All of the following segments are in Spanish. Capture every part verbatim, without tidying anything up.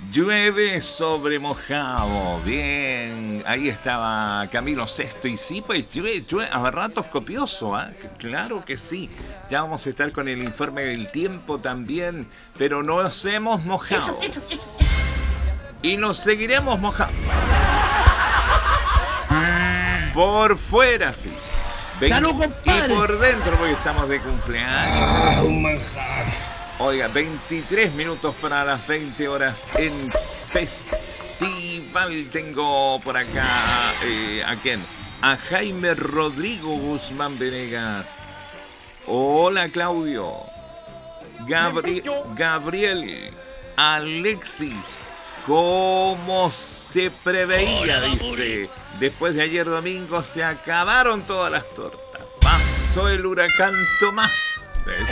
Llueve sobre mojado. Bien, ahí estaba Camilo Sesto. Y sí, pues llueve, llueve a ratos copioso, ¿eh? Claro que sí. Ya vamos a estar con el informe del tiempo también, pero nos hemos mojado. Y nos seguiremos mojando. Por fuera, sí. Ven, y por dentro, porque estamos de cumpleaños. Un manjar. Oiga, veintitrés minutos para las veinte horas en Festival. Tengo por acá eh, a quién, a Jaime Rodrigo Guzmán Venegas. Hola, Claudio. Gabri Gabriel, Alexis, como se preveía, dice. Después de ayer domingo se acabaron todas las tortas. Pasó el huracán Tomás.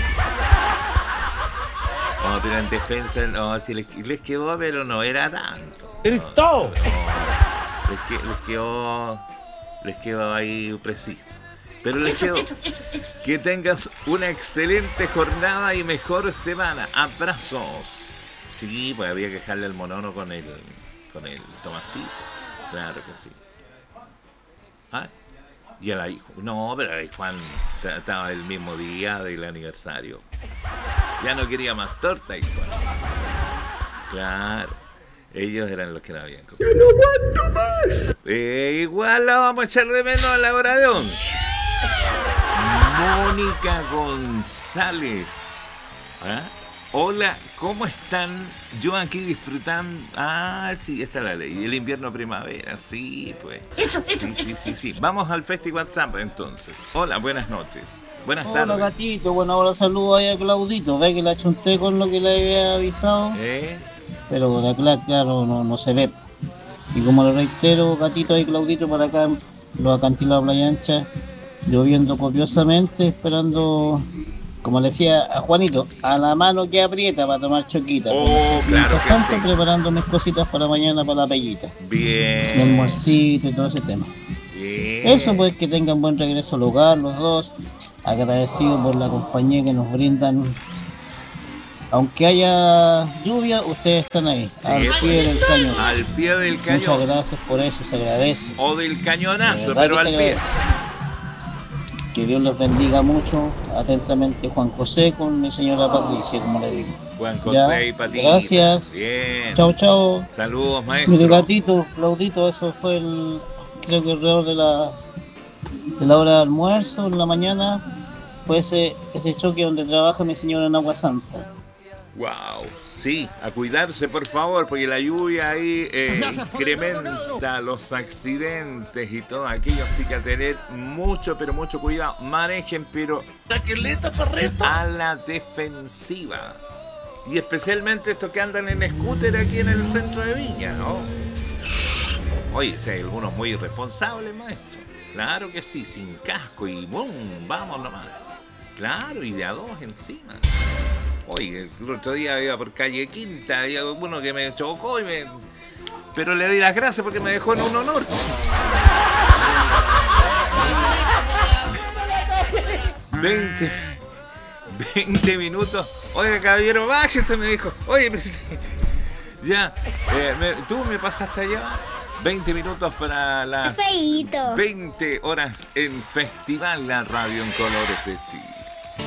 No, pero en defensa, no, si les, les quedó, pero no era tanto. ¡El No, todo! no, les, que, les quedó, les quedó ahí preciso. Pero les quedó. Que tengas una excelente jornada y mejor semana. Abrazos. Sí, pues había que dejarle al monono con el, con el Tomasito. Claro que sí. Ah, y a la hijo. No, pero ahí Juan estaba el mismo día del aniversario. Ya no quería más torta, hijo. Claro. Ellos eran los que no habían comido. ¡Yo no aguanto más! Eh, igual la vamos a echar de menos a la hora de once. Mónica González. ¿Ah? Hola, ¿cómo están? Yo aquí disfrutando. Ah, sí, está la ley. El invierno primavera, sí, pues. Sí, sí, sí, sí. Vamos al Festival WhatsApp entonces. Hola, buenas noches. Buenas tardes. Hola, gatito. Bueno, ahora saludo ahí a Claudito. Ve que la chunté con lo que le había avisado. ¿Eh? Pero de acá, claro, no, no se ve. Y como le reitero, gatito y Claudito, por acá, los acantilados Playa Ancha, lloviendo copiosamente, esperando, como le decía a Juanito, a la mano que aprieta para tomar choquita. Oh, Mientras claro que tanto, sí. preparando mis cositas para mañana para la pellita. Mi Bien. almuercito y todo ese tema. Bien. Eso, pues, que tengan buen regreso al hogar los dos. Agradecido por la compañía que nos brindan. Aunque haya lluvia, ustedes están ahí, Sí, al pues, pie del cañón. Al pie del Muchas cañón. gracias por eso, se agradece. O del De cañonazo, verdad pero que al se pie. agradece. Que Dios los bendiga mucho. Atentamente, Juan José con mi señora Patricia, como le digo. Juan Ya, José y Patita. gracias. Bien. Chao, chao. Saludos, Mire, maestro. gatito, Claudito, eso fue el, creo que alrededor de la, de la hora de almuerzo, en la mañana. Fue ese, ese choque donde trabaja mi señora en Agua Santa. Wow, sí, a cuidarse por favor, porque la lluvia ahí eh, incrementa los accidentes y todo aquello, así que a tener mucho, pero mucho cuidado. Manejen, pero a la defensiva. Y especialmente estos que andan en scooter aquí en el centro de Viña, ¿no? Oye, si hay algunos muy irresponsables, maestro. Claro que sí, sin casco y boom, vamos nomás. Claro, y de a dos encima. Oye, el otro día iba por calle Quinta, había uno que me chocó y me... Pero le di las gracias porque me dejó en un honor. veinte, veinte minutos. Oiga, caballero, bájese, me dijo. Oye, pero sí, ya, eh, me, tú me pasaste allá. veinte minutos para las Feíto. veinte horas en Festival La Radio en Colores de Chile.